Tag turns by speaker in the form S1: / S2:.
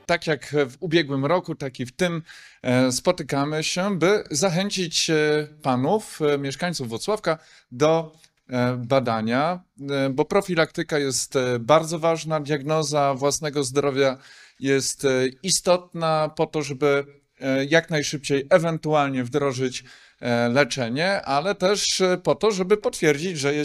S1: tak jak w ubiegłym roku, tak i w tym spotykamy się, by zachęcić panów, mieszkańców Włocławka do badania, bo profilaktyka jest bardzo ważna, diagnoza własnego zdrowia jest istotna po to, żeby jak najszybciej ewentualnie wdrożyć leczenie, ale też po to, żeby potwierdzić, że jest